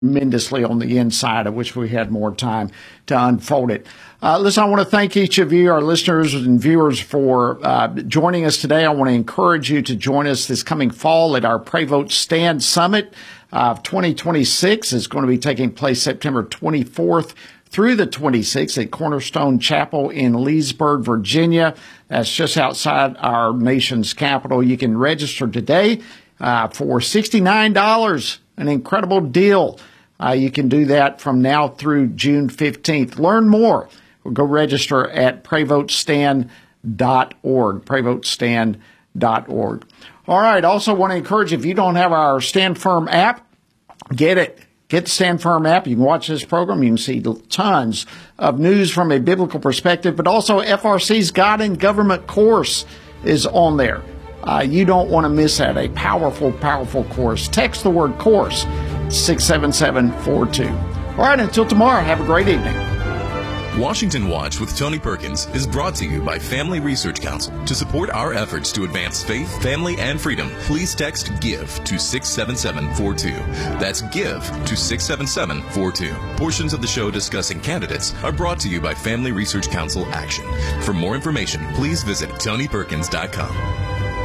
tremendously on the inside. I wish we had more time to unfold it. Listen, I want to thank each of you, our listeners and viewers, for joining us today. I want to encourage you to join us this coming fall at our Pray Vote Stand Summit 2026. It's going to be taking place September 24th through the 26th at Cornerstone Chapel in Leesburg, Virginia. That's just outside our nation's capital. You can register today for $69, an incredible deal. You can do that from now through June 15th. Learn more. Go register at PrayVoteStand.org, PrayVoteStand.org. All right. Also want to encourage, if you don't have our Stand Firm app, get it. Get the Stand Firm app. You can watch this program. You can see tons of news from a biblical perspective, but also FRC's God and Government course is on there. You don't want to miss that. A powerful, powerful course. Text the word course, 67742. All right, until tomorrow, have a great evening. Washington Watch with Tony Perkins is brought to you by Family Research Council. To support our efforts to advance faith, family, and freedom, please text GIVE to 67742. That's GIVE to 67742. Portions of the show discussing candidates are brought to you by Family Research Council Action. For more information, please visit TonyPerkins.com.